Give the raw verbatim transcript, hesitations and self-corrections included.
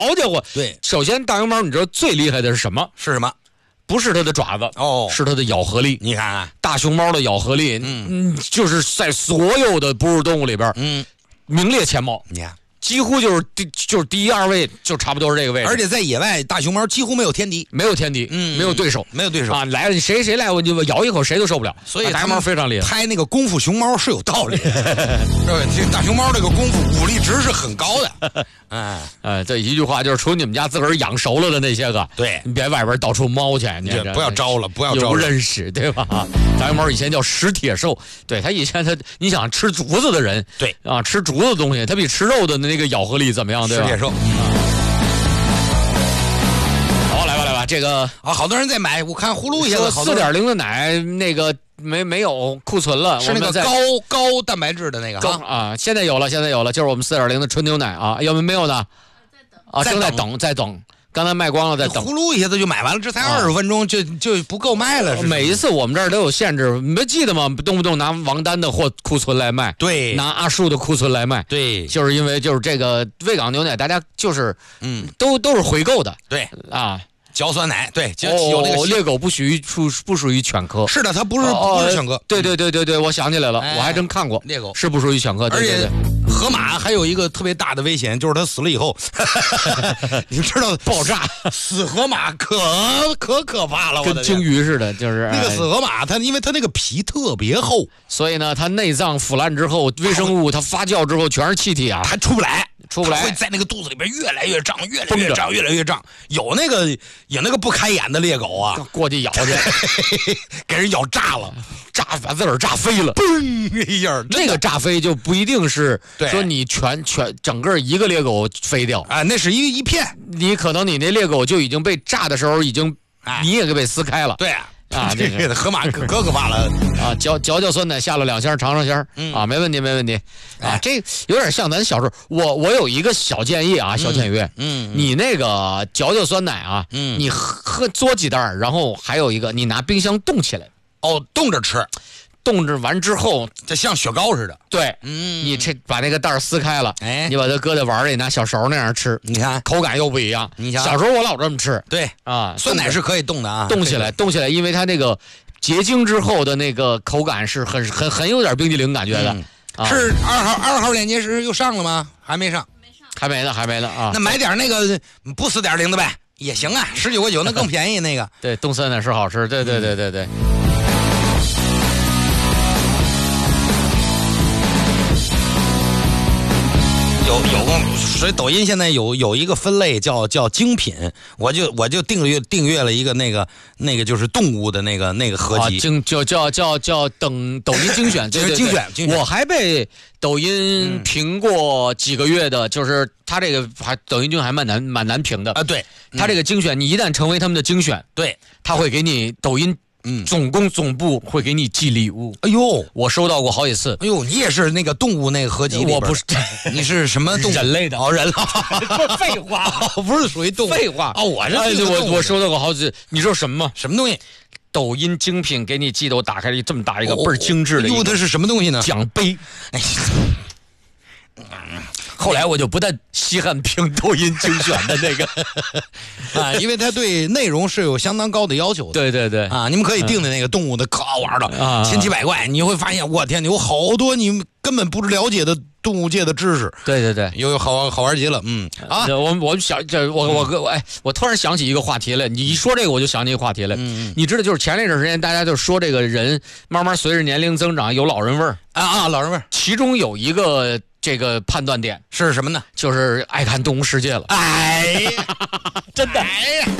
家伙！ 对， 首先大熊猫，你知道最厉害的是什么？ 是什么？ 不是它的爪子哦， 是它的咬合力。 你看看大熊猫的咬合力，嗯，就是在所有的哺乳动物里边， 嗯， 名列前茅。 你看。 几乎就是第就是第一二位，就差不多是这个位置。 而且在野外，大熊猫几乎没有天敌， 没有天敌，嗯，没有对手， 没有对手啊！来了，谁谁来我就咬一口，谁都受不了。 所以大熊猫非常厉害， 拍那个功夫熊猫是有道理的。对，这大熊猫这个功夫武力值是很高的。哎哎，这一句话就是，除你们家自个儿养熟了的那些个， 对， 你别外边到处猫去，你不要招了，不要招了， 不认识，对吧？大熊猫以前叫食铁兽，对他以前他，你想吃竹子的人， 对啊，吃竹子的东西，他比吃肉的那个咬合力怎么样？对吧？ 食铁兽。 好，来吧来吧，这个啊，好多人在买，我看呼噜一下子， 四点零的奶那个没没有库存了， 是那个高高蛋白质的那个啊啊，现在有了，现在有了，就是我们四点零的纯牛奶啊，要没没有呢？啊，正在等，在等。刚才卖光了，再等。 呼噜一下子就买完了，这才二十分钟就就不够卖了。 每一次我们这儿都有限制，你们记得吗？动不动拿王丹的货库存来卖， 对， 拿阿树的库存来卖， 对， 就是因为就是这个卫岗牛奶，大家就是嗯，都都是回购的， 对啊。 嚼酸奶，对，就有那个猎狗不属于属不属于犬科， 是的，它不是不是犬科， 对对对对对，我想起来了，我还真看过， 猎狗是不属于犬科， 而且河马还有一个特别大的危险，就是它死了以后，你知道爆炸， 死河马可可可怕了， 跟鲸鱼似的，就是那个死河马，它因为它那个皮特别厚， 所以呢，它内脏腐烂之后，微生物它发酵之后全是气体啊， 它出不来。 出不来， 会在那个肚子里边越来越胀，越来越胀，越来越胀。有那个有那个不开眼的猎狗啊， 过去咬去， 给人咬炸了， 炸把自个儿炸飞了， 嘣一下。 这个炸飞就不一定是说你全全整个一个猎狗飞掉啊，那是一一片。 你可能你那猎狗就已经被炸的时候已经，你也给被撕开了。 对。 啊， 这个河马可可可怕了啊！嚼嚼嚼酸奶下了两箱，尝尝鲜儿、嗯、啊，没问题，没问题啊！这有点像咱小时候，我我有一个小建议啊，小简约， 嗯，嗯你那个嚼嚼酸奶啊，嗯，你喝嘬几袋，然后还有一个，你拿冰箱冻起来， 哦，冻着吃。 冻着完之后， 这像雪糕似的。 对， 嗯， 你这把那个袋撕开了， 哎， 你把它搁在碗里，拿小勺那样吃， 你看口感又不一样。 你想， 小时候我老这么吃。 对啊， 酸奶是可以冻的啊， 冻起来，冻起来，因为它那个结晶之后的那个口感是很很很有点冰激凌感觉的。 嗯啊、是二号二号链接是又上了吗？还没上， 没上，还没呢，还没呢啊。 那买点那个不四点零的呗，也行啊，十九块九那更便宜那个。 对，冻酸奶是好吃，对对对对对。 有有个，所以抖音现在有有一个分类叫叫精品，我就我就订阅订阅了一个那个那个就是动物的那个那个合集， 啊、精就叫叫叫等抖音精选，对对对精选精选。 我还被抖音评过几个月的，嗯、就是他这个还抖音精还蛮难蛮难评的啊。对， 他这个精选，你一旦成为他们的精选， 对， 他会给你抖音。 嗯， 总共总部会给你寄礼物。 哎呦， 我收到过好几次。 哎呦，你也是那个动物那个合集里边？ 我不是， 你是什么动物？ 人类的哦，人类。 废话， 哦，不是属于动物。 废话哦，我是、 哎、我我收到过好几次。你说什么？ 什么东西？ 抖音精品给你寄的，我打开了这么大一个倍儿精致的。 用的是什么东西呢？ 奖杯。哎后来我就不但稀罕评抖音精选的那个啊，因为它对内容是有相当高的要求的。 对对对啊，你们可以订的那个动物的可好玩了，啊、千奇百怪，你会发现，我天，有好多你根本不了解的动物界的知识。 对对对， 有好好玩极了。嗯啊， 我我想这我我我哎，我突然想起一个话题来，你一说这个我就想起一个话题来。 嗯， 你知道，就是前那段时间大家就说这个人慢慢随着年龄增长有老人味儿啊啊，老人味儿， 其中有一个。这个判断点是什么呢？ 就是爱看《动物世界》了。 哎， 真的。 哎呀。